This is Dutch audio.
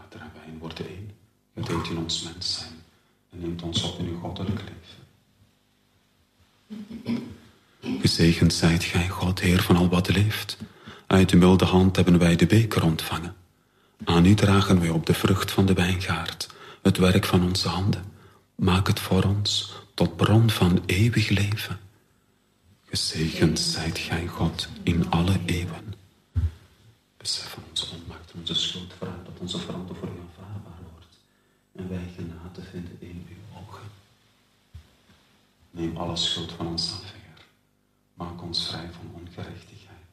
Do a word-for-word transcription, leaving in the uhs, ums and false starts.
water en wijn worden één. Je deelt in ons mens zijn en neemt ons op in uw goddelijk leven. Gezegend zijt gij, God, Heer van al wat leeft. Uit uw milde hand hebben wij de beker ontvangen. Aan u dragen wij op de vrucht van de wijngaard, het werk van onze handen. Maak het voor ons tot bron van eeuwig leven. Gezegend zijt gij, God, in alle eeuwen. Besef van onze onmacht en onze schuld, vraag dat onze verandering voor u aanvaardbaar wordt. En wij genade vinden in uw ogen. Neem alle schuld van ons af, Heer. Maak ons vrij van ongerechtigheid.